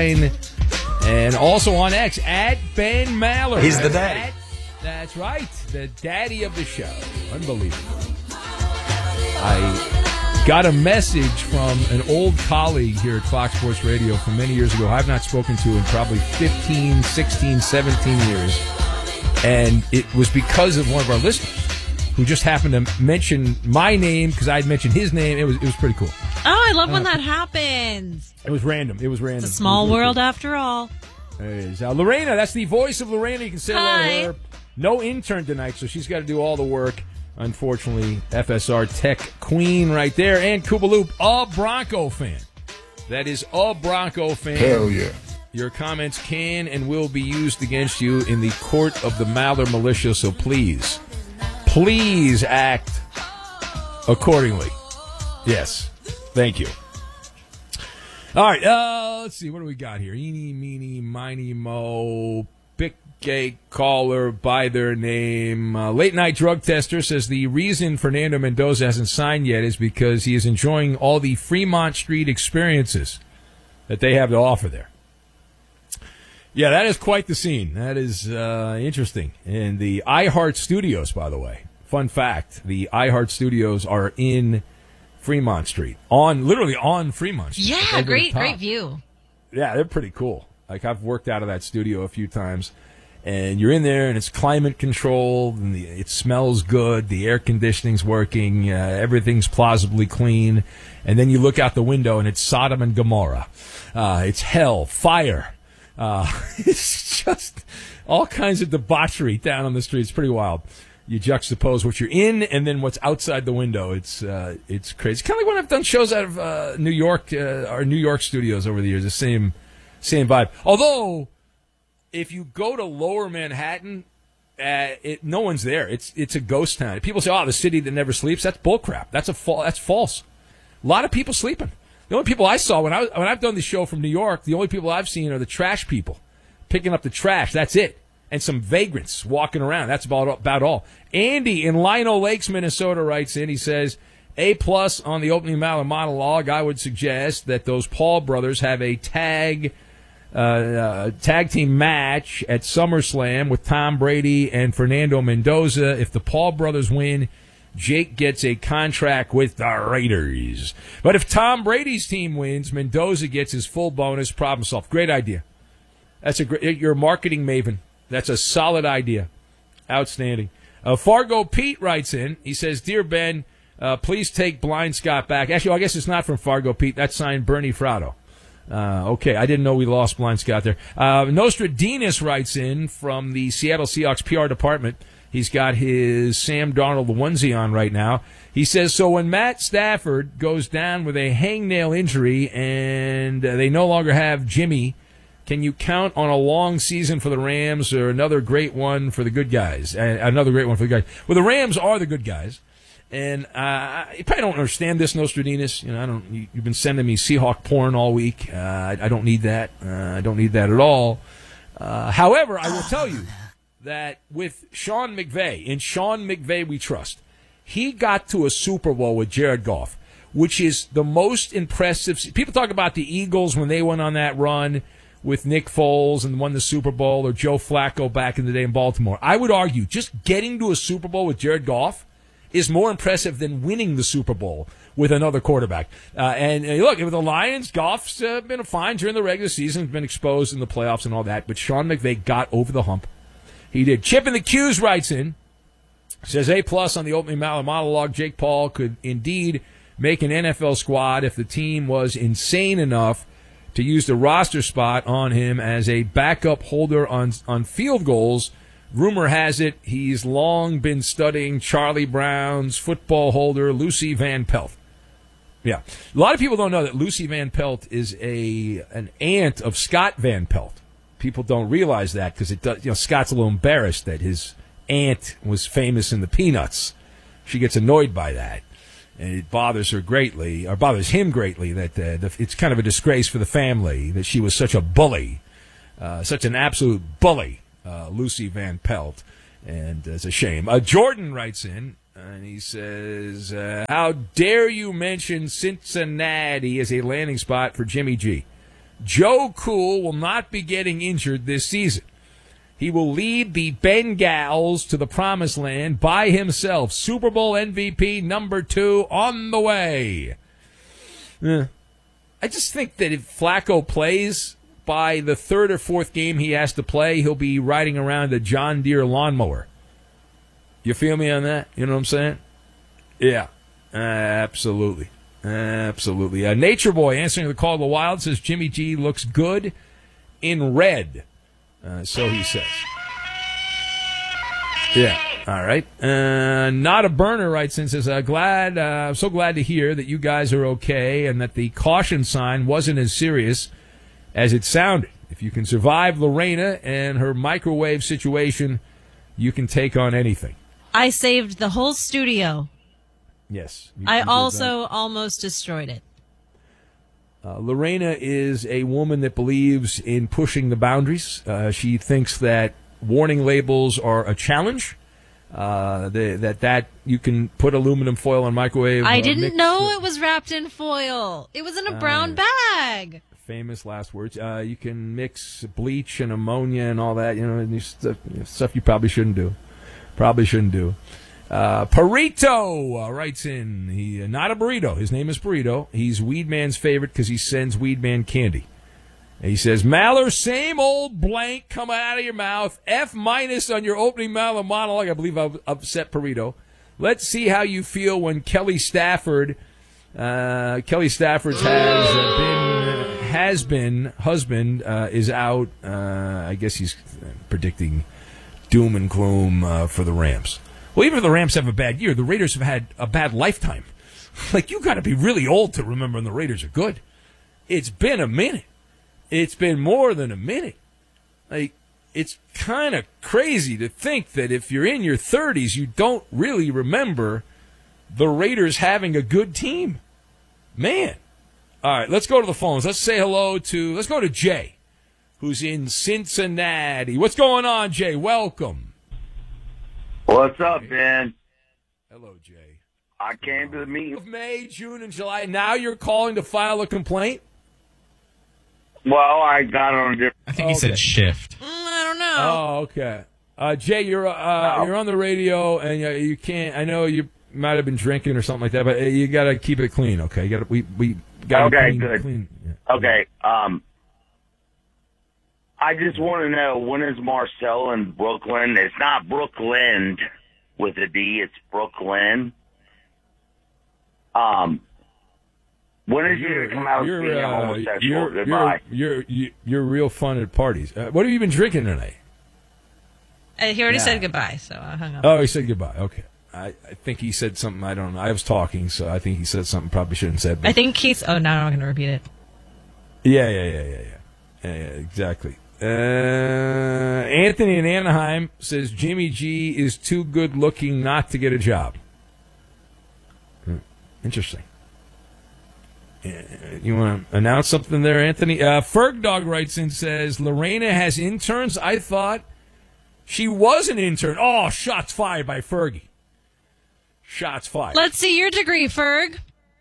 line. And also on X, at Ben Maller. He's the daddy. That's right, the daddy of the show. Unbelievable. I got a message from an old colleague here at Fox Sports Radio from many years ago I've not spoken to in probably 15, 16, 17 years. And it was because of one of our listeners who just happened to mention my name because I had mentioned his name. It was pretty cool. Oh, I love when that happens. It was random. It's a small world after all. There it is. Lorena, that's the voice of Lorena. You can say hello to her. No intern tonight, so she's got to do all the work. Unfortunately, FSR Tech Queen right there. And Koopaloop, a Bronco fan. That is a Bronco fan. Hell yeah. Your comments can and will be used against you in the court of the Maller militia, so please act accordingly. Yes. Thank you. All right, let's see. What do we got here? Eeny, meeny, miny, mo. Pick a caller by their name. Late night drug tester says the reason Fernando Mendoza hasn't signed yet is because he is enjoying all the Fremont Street experiences that they have to offer there. Yeah, that is quite the scene. That is interesting. And the iHeart Studios, by the way, fun fact, the iHeart Studios are in Fremont Street, literally on Fremont Street. Yeah, great view. Yeah, they're pretty cool. Like, I've worked out of that studio a few times, and you're in there, and it's climate controlled, and it smells good, the air conditioning's working, everything's plausibly clean, and then you look out the window, and it's Sodom and Gomorrah. It's hell, fire. It's just all kinds of debauchery down on the street. It's pretty wild. You juxtapose what you're in and then what's outside the window. It's crazy. It's kind of like when I've done shows out of New York, our New York studios over the years. The same vibe. Although, if you go to Lower Manhattan, no one's there. It's a ghost town. People say, "Oh, the city that never sleeps." That's bullcrap. That's false. A lot of people sleeping. The only people I saw when I've done the show from New York, the only people I've seen are the trash people picking up the trash. That's it. And some vagrants walking around. That's about all. Andy in Lino Lakes, Minnesota writes in. He says, A+ on the opening Maller monologue. I would suggest that those Paul brothers have a tag team match at SummerSlam with Tom Brady and Fernando Mendoza. If the Paul brothers win, Jake gets a contract with the Raiders. But if Tom Brady's team wins, Mendoza gets his full bonus. Problem solved. Great idea. You're a marketing maven. That's a solid idea. Outstanding. Fargo Pete writes in. He says, Dear Ben, please take Blind Scott back. Actually, I guess it's not from Fargo Pete. That's signed Bernie Fratto. Okay, I didn't know we lost Blind Scott there. Nostradamus writes in from the Seattle Seahawks PR department. He's got his Sam Darnold onesie on right now. He says, so when Matt Stafford goes down with a hangnail injury and they no longer have Jimmy, can you count on a long season for the Rams or another great one for the good guys? Another great one for the guys. Well, the Rams are the good guys. And you probably don't understand this, Nostradamus. You've been sending me Seahawk porn all week. I don't need that. I don't need that at all. However, I will tell you that with Sean McVay, in Sean McVay we trust, he got to a Super Bowl with Jared Goff, which is the most impressive. People talk about the Eagles when they went on that run with Nick Foles and won the Super Bowl, or Joe Flacco back in the day in Baltimore. I would argue just getting to a Super Bowl with Jared Goff is more impressive than winning the Super Bowl with another quarterback. And look, with the Lions, Goff's been fine during the regular season, been exposed in the playoffs and all that, but Sean McVay got over the hump. He did. Chip in the Q's writes in, says A+ on the opening Maller monologue. Jake Paul could indeed make an NFL squad if the team was insane enough to use the roster spot on him as a backup holder on field goals. Rumor has it he's long been studying Charlie Brown's football holder, Lucy Van Pelt. Yeah. A lot of people don't know that Lucy Van Pelt is an aunt of Scott Van Pelt. People don't realize that because it does. Scott's a little embarrassed that his aunt was famous in the Peanuts. She gets annoyed by that, and it bothers her greatly, or bothers him greatly, that it's kind of a disgrace for the family that she was such a bully, such an absolute bully, Lucy Van Pelt, and it's a shame. Jordan writes in, and he says, how dare you mention Cincinnati as a landing spot for Jimmy G? Joe Cool will not be getting injured this season. He will lead the Bengals to the promised land by himself. Super Bowl MVP number 2 on the way. I just think that if Flacco plays, by the third or fourth game he has to play, he'll be riding around a John Deere lawnmower. You feel me on that? You know what I'm saying? Yeah, absolutely. Absolutely. Nature Boy answering the call of the Wild says Jimmy G looks good in red. So he says. Yeah. All right. Not a burner writes in says, I'm so glad to hear that you guys are okay and that the caution sign wasn't as serious as it sounded. If you can survive Lorena and her microwave situation, you can take on anything. I saved the whole studio. Yes. I also almost destroyed it. Lorena is a woman that believes in pushing the boundaries. She thinks that warning labels are a challenge. That you can put aluminum foil in microwave. I didn't know it was wrapped in foil. It was in a brown bag. Famous last words. You can mix bleach and ammonia and all that. You know, stuff you probably shouldn't do. Perito writes in. He not a burrito. His name is Perito. He's Weedman's favorite because he sends Weedman candy. And he says, Maller, same old blank coming out of your mouth. F- on your opening monologue. I believe I've upset Perito. Let's see how you feel when Kelly Stafford's husband is out. I guess he's predicting doom and gloom for the Rams. Well, even if the Rams have a bad year, the Raiders have had a bad lifetime. Like, you got to be really old to remember when the Raiders are good. It's been a minute. It's been more than a minute. Like, it's kind of crazy to think that if you're in your 30s, you don't really remember the Raiders having a good team. Man. All right, let's go to the phones. Let's go to Jay, who's in Cincinnati. What's going on, Jay? Welcome. What's up, Ben? Hello, Jay. I came to the meeting. Of May, June, and July. Now you're calling to file a complaint? Well, I got on a different. I think he said shift. I don't know. Oh, okay. Jay, you're on the radio, and you can't. I know you might have been drinking or something like that, but you got to keep it clean, okay? We got to okay, good. Clean. Yeah. Okay. I just want to know, when is Marcel in Brooklyn? It's not Brooklyn with a D. It's Brooklyn. When is he going to come out being a homosexual? Goodbye. You're real fun at parties. What have you been drinking tonight? He already said goodbye, so I hung up. Oh, he said goodbye. Okay. I think he said something. I don't know. I was talking, so I think he said something probably shouldn't have said. But... I think he's... Oh, now I'm going to repeat it. Yeah, exactly. Anthony in Anaheim says Jimmy G is too good looking not to get a job. Interesting. You want to announce something there, Anthony? Ferg Dog writes in, says Lorena has interns. I thought she was an intern. Oh, shots fired by Fergie. Shots fired. Let's see your degree, Ferg.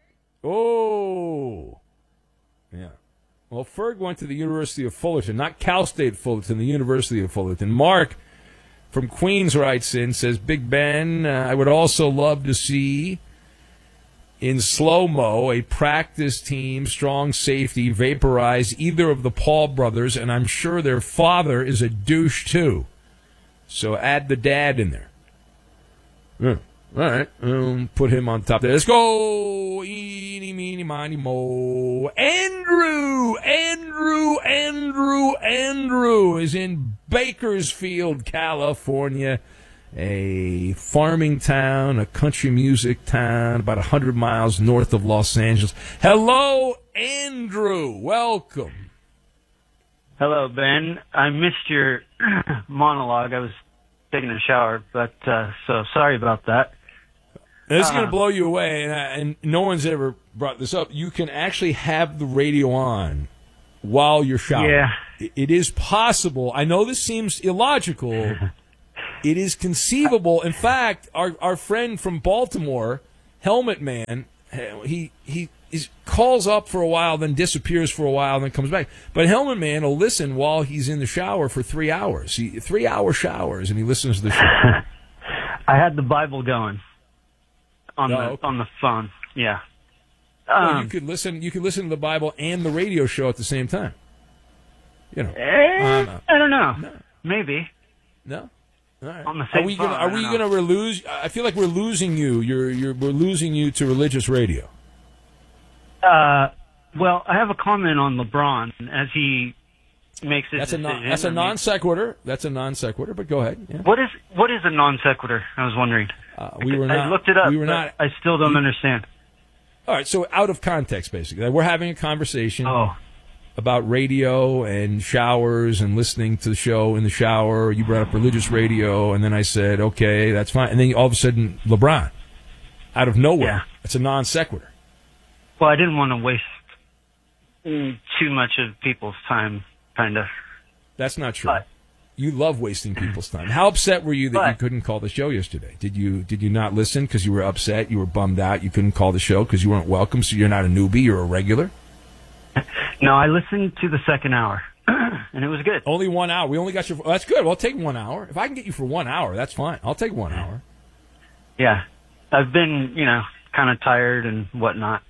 Oh. Yeah. Well, Ferg went to the University of Fullerton, not Cal State Fullerton, the University of Fullerton. Mark from Queens writes in, says, Big Ben, I would also love to see in slow-mo a practice team, strong safety, vaporize either of the Paul brothers, and I'm sure their father is a douche too. So add the dad in there. Yeah. All right, put him on top there. Let's go. Eeny, meeny, miny, mo. Andrew is in Bakersfield, California, a farming town, a country music town, about 100 miles north of Los Angeles. Hello, Andrew. Welcome. Hello, Ben. I missed your monologue. I was taking a shower, but so sorry about that. This is going to blow you away, and no one's ever brought this up. You can actually have the radio on while you're showering. Yeah. It is possible. I know this seems illogical. It is conceivable. In fact, our friend from Baltimore, Helmet Man, he calls up for a while, then disappears for a while, and then comes back. But Helmet Man will listen while he's in the shower for 3 hours. 3-hour showers, and he listens to the show. I had the Bible going on the phone. Yeah. You could listen. You could listen to the Bible and the radio show at the same time. You know. I don't know. No. Maybe. No. All right. On the same phone, are we going to lose? I feel like we're losing you. We're losing you to religious radio. Well, I have a comment on LeBron as he makes his decision. That's a non sequitur. That's a non sequitur. But go ahead. Yeah. What is a non sequitur? I was wondering. I looked it up. I still don't understand. All right. So out of context, basically, we're having a conversation about radio and showers and listening to the show in the shower. You brought up religious radio, and then I said, okay, that's fine. And then all of a sudden, LeBron, out of nowhere. Yeah. It's a non sequitur. Well, I didn't want to waste too much of people's time, kind of. That's not true. You love wasting people's time. How upset were you that you couldn't call the show yesterday? Did you not listen because you were upset? You were bummed out? You couldn't call the show because you weren't welcome? So you're not a newbie? You're a regular? No, I listened to the second hour, and it was good. Only 1 hour. We only got you. That's good. Well, I'll take 1 hour. If I can get you for 1 hour, that's fine. I'll take 1 hour. Yeah, I've been, kind of tired and whatnot.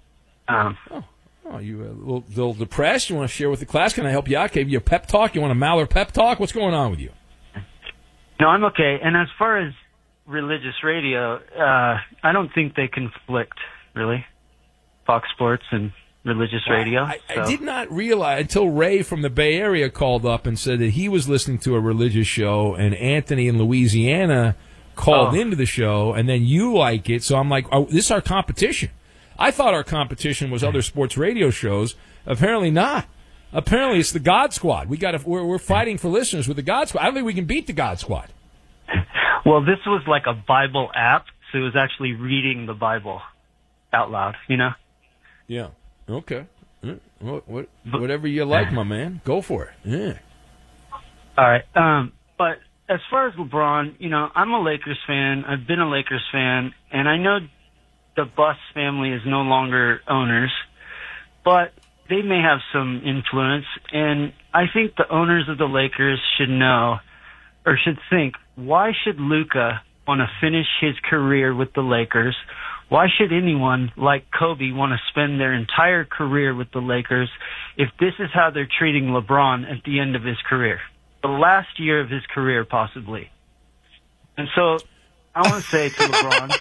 You a little depressed? You want to share with the class? Can I help you out? Give you a pep talk? You want a Maller pep talk? What's going on with you? No, I'm okay. And as far as religious radio, I don't think they conflict, really. Fox Sports and religious radio. I did not realize until Ray from the Bay Area called up and said that he was listening to a religious show, and Anthony in Louisiana called into the show, and then you like it. So I'm like, this is our competition. I thought our competition was other sports radio shows. Apparently not. Apparently it's the God Squad. We're fighting for listeners with the God Squad. I don't think we can beat the God Squad. Well, this was like a Bible app, so it was actually reading the Bible out loud, Yeah. Okay. Whatever you like, my man. Go for it. Yeah. All right. But as far as LeBron, I'm a Lakers fan. I've been a Lakers fan, and I know the Buss family is no longer owners, but they may have some influence, and I think the owners of the Lakers should know, or should think, why should Luka want to finish his career with the Lakers? Why should anyone like Kobe want to spend their entire career with the Lakers if this is how they're treating LeBron at the end of his career? The last year of his career, possibly. And so I want to say to LeBron...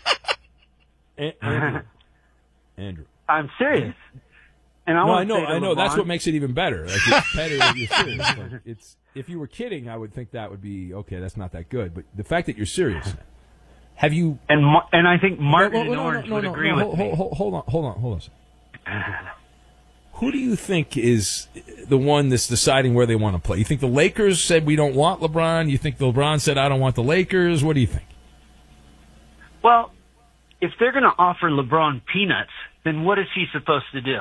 Andrew. I'm serious. And I know. That's what makes it even better. Like, it's better if you're serious. Like, if you were kidding, I would think that would be, okay, that's not that good. But the fact that you're serious... Have you... And I think Martin and Orange would agree with me. Hold on a second. Who do you think is the one that's deciding where they want to play? You think the Lakers said we don't want LeBron? You think LeBron said I don't want the Lakers? What do you think? Well, if they're going to offer LeBron peanuts, then what is he supposed to do?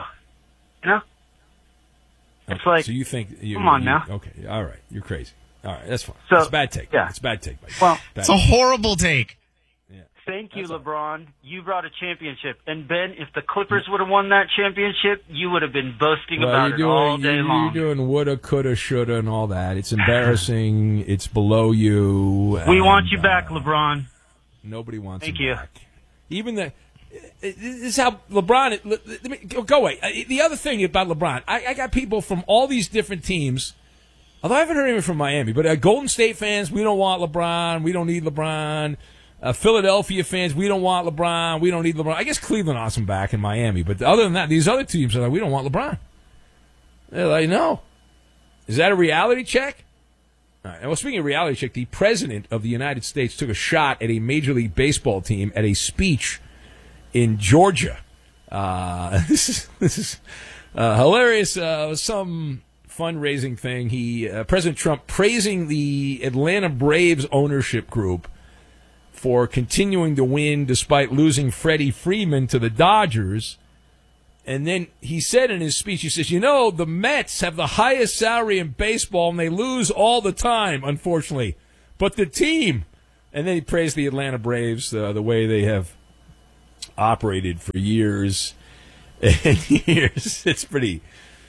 It's like... So you think... come on now. Okay, all right. You're crazy. All right, that's fine. So, it's a bad take. Yeah. It's a bad take. Well, it's a horrible take. Thank you, LeBron. You brought a championship. And, Ben, if the Clippers would have won that championship, you would have been boasting about it all day long. You're doing woulda, coulda, shoulda, and all that. It's embarrassing. It's below you. We want you back, LeBron. Nobody wants Thank you you. back. Even this is how LeBron... Let me go away. The other thing about LeBron, I got people from all these different teams, although I haven't heard anyone from Miami, but Golden State fans, we don't want LeBron. We don't need LeBron. Philadelphia fans, we don't want LeBron. We don't need LeBron. I guess Cleveland wants him back in Miami. But other than that, these other teams are like, we don't want LeBron. They're like, no. Is that a reality check? All right. Well, speaking of reality check, the president of the United States took a shot at a Major League Baseball team at a speech in Georgia. This is hilarious. Some fundraising thing. President Trump praising the Atlanta Braves ownership group for continuing to win despite losing Freddie Freeman to the Dodgers. And then he said in his speech, he says, the Mets have the highest salary in baseball and they lose all the time, unfortunately. But the team, and then he praised the Atlanta Braves, the way they have operated for years. And it's pretty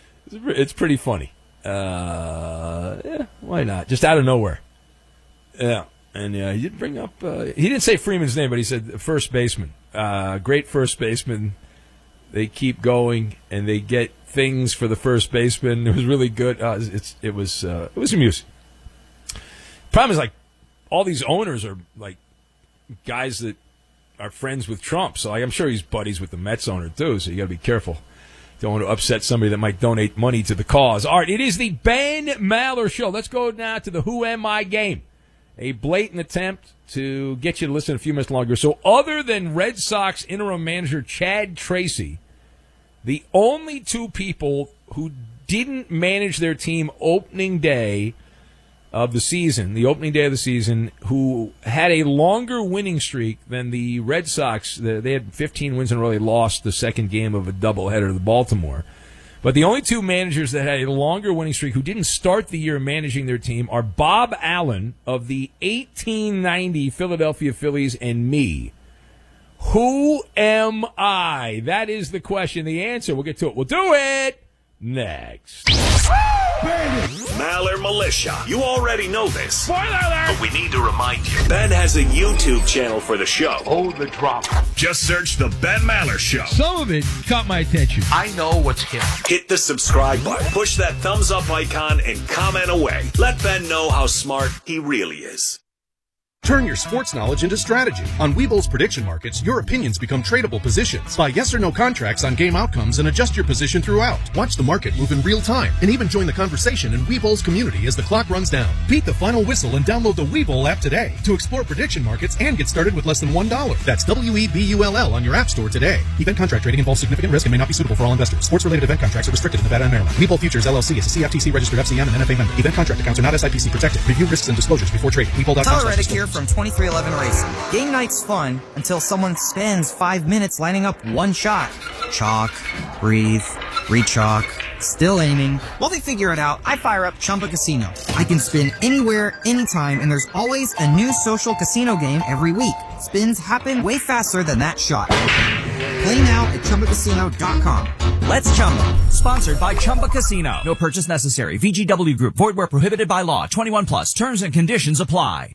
funny. Yeah, why not? Just out of nowhere. Yeah. And he didn't bring up, he didn't say Freeman's name, but he said first baseman. Great first baseman. They keep going, and they get things for the first baseman. It was really good. It was amusing. Problem is, like, all these owners are like guys that are friends with Trump. So I'm sure he's buddies with the Mets owner too. So you got to be careful. Don't want to upset somebody that might donate money to the cause. All right, it is the Ben Maller Show. Let's go now to the Who Am I game. A blatant attempt to get you to listen a few minutes longer. So other than Red Sox interim manager Chad Tracy, the only two people who didn't manage their team opening day of the season, who had a longer winning streak than the Red Sox. They had 15 wins in a row. They lost the second game of a doubleheader to Baltimore. But the only two managers that had a longer winning streak who didn't start the year managing their team are Bob Allen of the 1890 Philadelphia Phillies and me. Who am I? That is the question. The answer, we'll get to it. We'll do it next. Maller Militia. You already know this. Spoiler alert! But we need to remind you. Ben has a YouTube channel for the show. Oh, the drop. Just search The Ben Maller Show. Some of it caught my attention. I know what's hip. Hit the subscribe button. Push that thumbs up icon and comment away. Let Ben know how smart he really is. Turn your sports knowledge into strategy. On Webull's prediction markets, your opinions become tradable positions. Buy yes or no contracts on game outcomes and adjust your position throughout. Watch the market move in real time and even join the conversation in Webull's community as the clock runs down. Beat the final whistle and download the Webull app today to explore prediction markets and get started with less than $1. That's WEBULL on your app store today. Event contract trading involves significant risk and may not be suitable for all investors. Sports-related event contracts are restricted in Nevada and Maryland. Webull Futures LLC is a CFTC registered FCM and NFA member. Event contract accounts are not SIPC protected. Review risks and disclosures before trading. Webull.com. Tyler Reddick here from 2311 Racing. Game night's fun until someone spends 5 minutes lining up one shot. Chalk, breathe, re-chalk, still aiming. While they figure it out, I fire up Chumba Casino. I can spin anywhere, anytime, and there's always a new social casino game every week. Spins happen way faster than that shot. Play now at ChumbaCasino.com. Let's Chumba. Sponsored by Chumba Casino. No purchase necessary. VGW Group. Void where prohibited by law. 21 plus. Terms and conditions apply.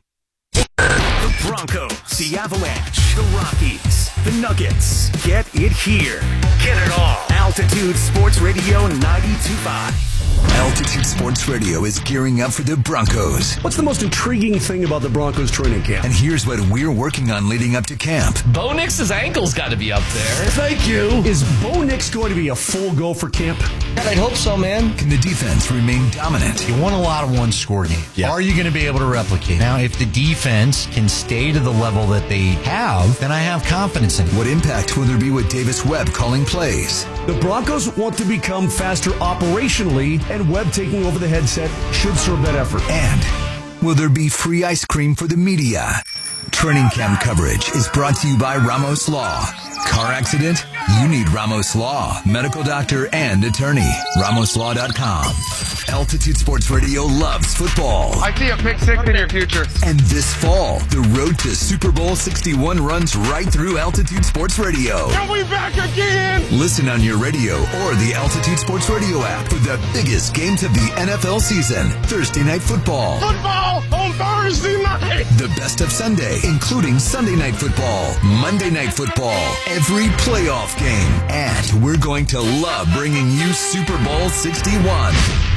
The Broncos, the Avalanche, the Rockies, the Nuggets. Get it here. Get it all. Altitude Sports Radio 92.5. Altitude Sports Radio is gearing up for the Broncos. What's the most intriguing thing about the Broncos training camp? And here's what we're working on leading up to camp. Bo Nix's ankle's got to be up there. Thank you. Is Bo Nix going to be a full go for camp? God, I'd hope so, man. Can the defense remain dominant? You won a lot of one-score games. Yep. Are you going to be able to replicate? Now, if the defense can stay to the level that they have, then I have confidence in it. What impact will there be with Davis Webb calling plays? The Broncos want to become faster operationally, and Webb taking over the headset should serve that effort. And will there be free ice cream for the media? Training camp coverage is brought to you by Ramos Law. Car accident? You need Ramos Law. Medical doctor and attorney. RamosLaw.com. Altitude Sports Radio loves football. I see a pick six in your future. And this fall, the road to Super Bowl 61 runs right through Altitude Sports Radio. And we back again! Listen on your radio or the Altitude Sports Radio app for the biggest games of the NFL season. Thursday Night Football. Football on Thursday night! The best of Sunday, including Sunday Night Football, Monday Night Football, every playoff game. And we're going to love bringing you Super Bowl 61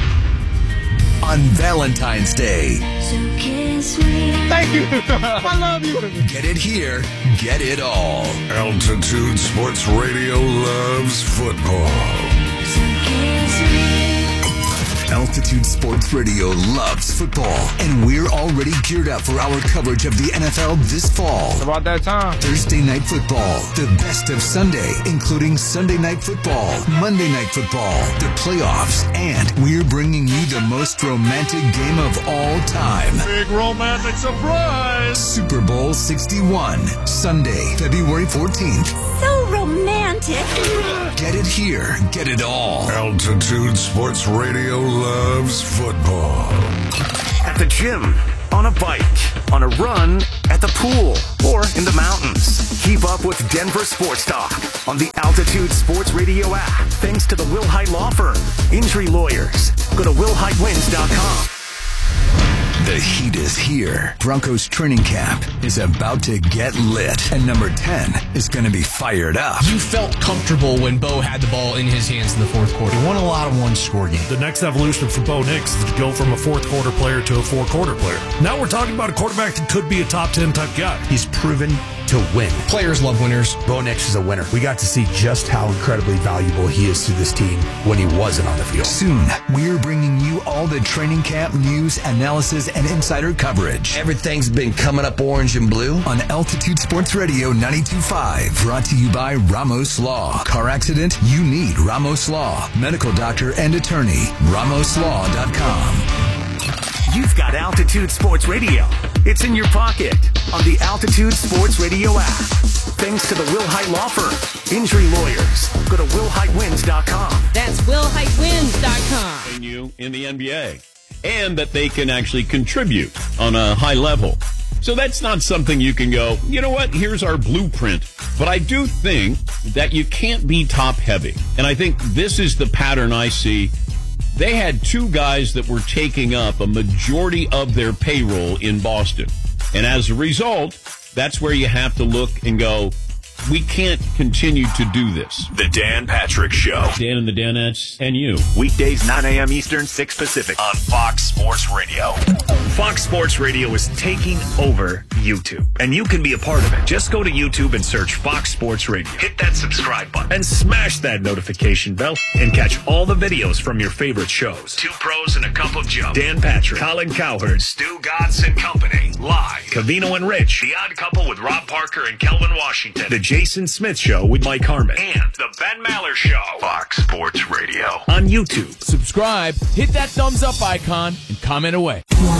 on Valentine's Day. So kiss me. Thank you. I love you. Get it here. Get it all. Altitude Sports Radio loves football. So kiss me. Altitude Sports Radio loves football, and we're already geared up for our coverage of the NFL this fall. It's about that time. Thursday Night Football, the best of Sunday, including Sunday Night Football, Monday Night Football, the playoffs, and we're bringing you the most romantic game of all time. Big romantic surprise. Super Bowl 61, Sunday, February 14th. So romantic. Get it here. Get it all. Altitude Sports Radio loves football. At the gym, on a bike, on a run, at the pool, or in the mountains. Keep up with Denver Sports Talk on the Altitude Sports Radio app, thanks to the Will Hite Law Firm. Injury lawyers. Go to willhitewins.com. The heat is here. Broncos training camp is about to get lit. And number 10 is going to be fired up. You felt comfortable when Bo had the ball in his hands in the fourth quarter. He won a lot of one-score games. The next evolution for Bo Nix is to go from a fourth-quarter player to a four-quarter player. Now we're talking about a quarterback that could be a top 10 type guy. He's proven to win. Players love winners. Bo Nix is a winner. We got to see just how incredibly valuable he is to this team when he wasn't on the field. Soon, we're bringing you all the training camp news, analysis, and insider coverage. Everything's been coming up orange and blue on Altitude Sports Radio 92.5. Brought to you by Ramos Law. Car accident? You need Ramos Law. Medical doctor and attorney. RamosLaw.com. You've got Altitude Sports Radio. It's in your pocket on the Altitude Sports Radio app. Thanks to the Will Hite Law Firm. Injury lawyers. Go to willhitewins.com. That's willhitewins.com. You in the NBA. And that they can actually contribute on a high level. So that's not something you can go, you know what, here's our blueprint. But I do think that you can't be top heavy. And I think this is the pattern I see. They had two guys that were taking up a majority of their payroll in Boston. And as a result, that's where you have to look and go, we can't continue to do this. The Dan Patrick Show. Dan and the Danettes and you. Weekdays 9 a.m. Eastern, 6 Pacific on Fox Sports Radio. Fox Sports Radio is taking over YouTube, and you can be a part of it. Just go to YouTube and search Fox Sports Radio. Hit that subscribe button and smash that notification bell and catch all the videos from your favorite shows. Two Pros and a Cup of Joe. Dan Patrick, Colin Cowherd, Stu Godson Company. Live. Cavino and Rich. The Odd Couple with Rob Parker and Kelvin Washington. The Jason Smith Show with Mike Harmon. And The Ben Maller Show. Fox Sports Radio. On YouTube. Subscribe, hit that thumbs up icon, and comment away.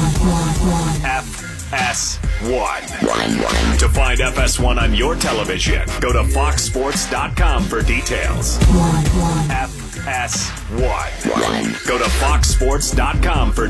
FS1. To find FS1 on your television, go to foxsports.com for details. FS1. Go to foxsports.com for